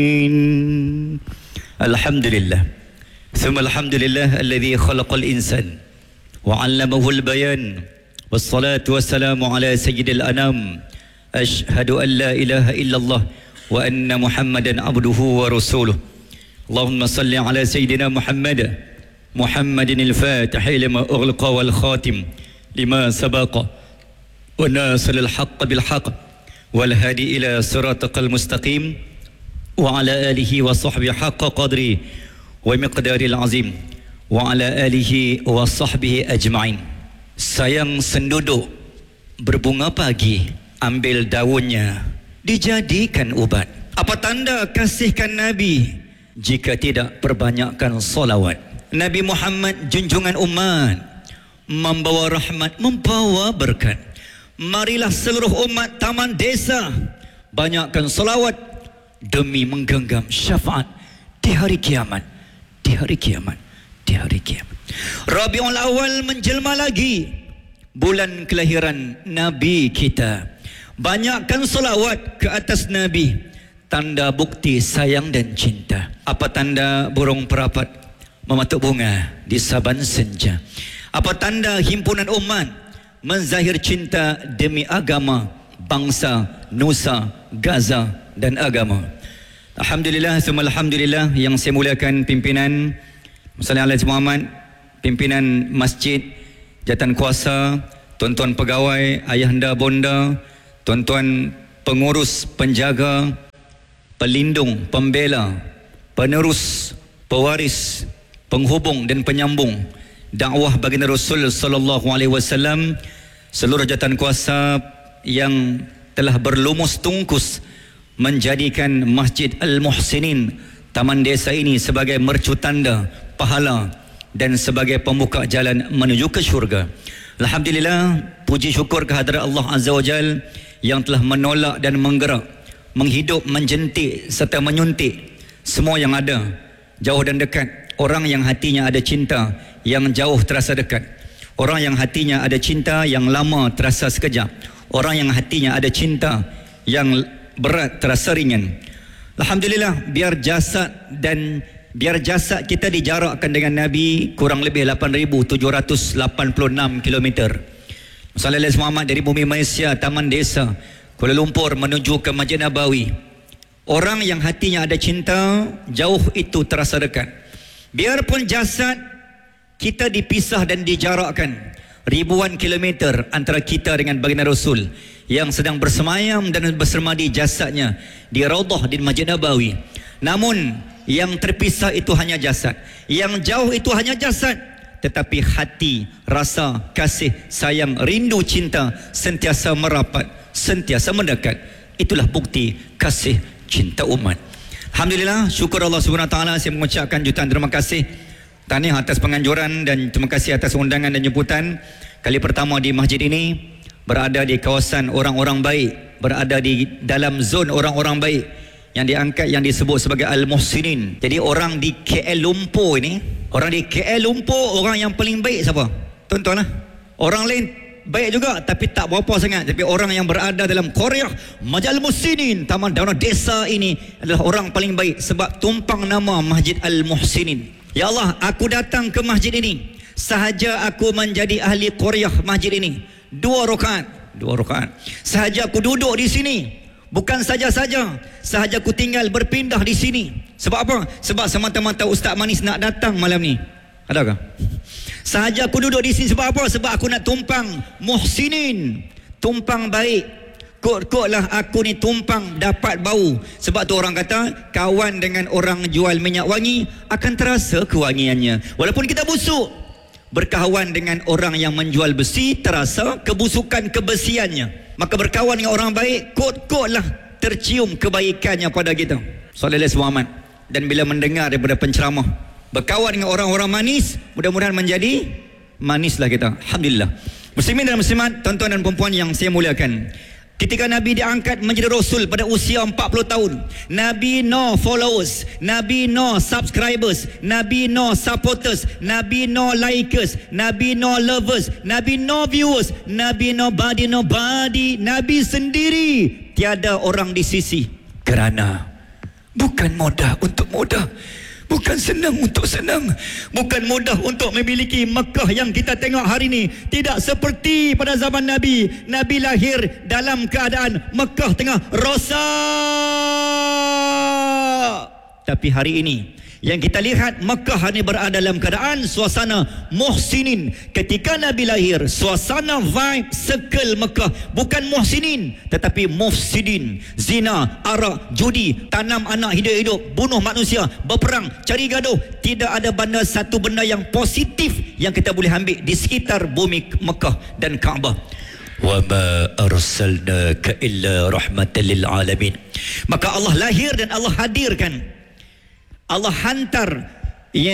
الحمد لله ثم الحمد لله الذي خلق الإنسان وعلمه البيان والصلاة والسلام على سيد الأنام أشهد أن لا إله إلا الله وأن محمدا عبده ورسوله اللهم صل على سيدنا محمد الفاتح لما أغلق والخاتم لما سبق والناصر الحق بالحق والهادي إلى صراطك المستقيم وعلى آله وصحبه حق قدره ومقدار العظيم وعلى آله وصحبه أجمعين. Sayang senduduk berbunga pagi, ambil daunnya dijadikan ubat. Apa tanda kasihkan Nabi? Jika tidak perbanyakkan solawat. Nabi Muhammad junjungan umat, membawa rahmat, membawa berkat. Marilah seluruh umat taman desa banyakkan solawat demi menggenggam syafaat di hari kiamat, di hari kiamat, di hari kiamat. Rabiul Awal menjelma lagi, bulan kelahiran Nabi kita. Banyakkan solawat ke atas Nabi, tanda bukti sayang dan cinta. Apa tanda burung perapat mematuk bunga di saban senja? Apa tanda himpunan umat menzahir cinta demi agama, bangsa, nusa, Gaza dan agama. Alhamdulillah, summa alhamdulillah, yang saya muliakan pimpinan Muslim Al-Haji Muhammad, pimpinan masjid, jawatan kuasa, tuan-tuan pegawai, ayahanda bonda, tuan-tuan pengurus, penjaga, pelindung, pembela, penerus, pewaris, penghubung dan penyambung dakwah baginda Rasul sallallahu alaihi wasallam, seluruh jawatan kuasa yang telah berlumus tungkus menjadikan Masjid Al-Muhsinin taman desa ini sebagai mercu tanda pahala dan sebagai pembuka jalan menuju ke syurga. Alhamdulillah, puji syukur kehadrat Allah Azza wa Jal yang telah menolak dan menggerak, menghidup, menjentik serta menyuntik semua yang ada, jauh dan dekat. Orang yang hatinya ada cinta, yang jauh terasa dekat. Orang yang hatinya ada cinta, yang lama terasa sekejap. Orang yang hatinya ada cinta, yang berat terasa ringan. Alhamdulillah, biar jasad kita dijarakkan dengan Nabi kurang lebih 8,786 km. Sallallahu Muhammad dari bumi Malaysia, taman desa Kuala Lumpur menuju ke Masjid Nabawi. Orang yang hatinya ada cinta, jauh itu terasa dekat. Biarpun jasad kita dipisah dan dijarakkan ribuan kilometer antara kita dengan baginda Rasul yang sedang bersemayam dan bersemadi jasadnya di Raudhah di Masjid Nabawi. Namun yang terpisah itu hanya jasad, yang jauh itu hanya jasad, tetapi hati, rasa, kasih, sayang, rindu, cinta sentiasa merapat, sentiasa mendekat. Itulah bukti kasih cinta umat. Alhamdulillah, syukur Allah Subhanahu Wa Taala, saya mengucapkan jutaan terima kasih, tahniah atas penganjuran dan terima kasih atas undangan dan jemputan. Kali pertama di masjid ini, berada di kawasan orang-orang baik, berada di dalam zon orang-orang baik yang diangkat, yang disebut sebagai Al-Muhsinin. Jadi orang di KL Lumpur ini, orang di KL Lumpur, orang yang paling baik siapa? Tuan-tuan lah. Orang lain baik juga tapi tak berapa sangat. Tapi orang yang berada dalam Korea, Masjid Al-Muhsinin, taman daunah desa ini adalah orang paling baik sebab tumpang nama Masjid Al-Muhsinin. Ya Allah, aku datang ke masjid ini sahaja aku menjadi ahli Korea masjid ini 2 rakaat. Sahaja aku duduk di sini, bukan sahaja aku tinggal berpindah di sini. Sebab apa? Sebab semata-mata Ustaz Manis nak datang malam ni. Adakah? Sahaja aku duduk di sini sebab apa? Sebab aku nak tumpang Muhsinin, tumpang baik. Kot-kotlah aku ni tumpang dapat bau. Sebab tu orang kata kawan dengan orang jual minyak wangi akan terasa kewangiannya. Walaupun kita busuk, berkawan dengan orang yang menjual besi terasa kebusukan kebesiannya. Maka berkawan dengan orang baik, kot-kotlah tercium kebaikannya pada kita. Sallallahu Muhammad. Dan bila mendengar daripada penceramah, berkawan dengan orang-orang manis, mudah-mudahan menjadi manislah kita. Alhamdulillah. Muslimin dan muslimat, tuan-tuan dan puan-puan yang saya muliakan, ketika Nabi diangkat menjadi Rasul pada usia 40 tahun, Nabi no followers, Nabi no subscribers, Nabi no supporters, Nabi no likers, Nabi no lovers, Nabi no viewers, Nabi nobody. Nabi sendiri, tiada orang di sisi. Kerana Bukan mudah untuk mudah, bukan senang untuk senang, bukan mudah untuk memiliki Mekah yang kita tengok hari ini. Tidak seperti pada zaman Nabi. Nabi lahir dalam keadaan Mekah tengah rosak. Tapi hari ini yang kita lihat, Mekah ini berada dalam keadaan suasana muhsinin. Ketika Nabi lahir, suasana vibe circle Mekah bukan muhsinin tetapi mufsidin. Zina, arak, judi, tanam anak hidup-hidup, bunuh manusia, berperang, cari gaduh. Tidak ada satu benda yang positif yang kita boleh ambil di sekitar bumi Mekah dan Kaabah. Wa ma arsalnaka illa rahmatan lil alamin. Maka Allah lahir dan Allah hadirkan, Allah hantar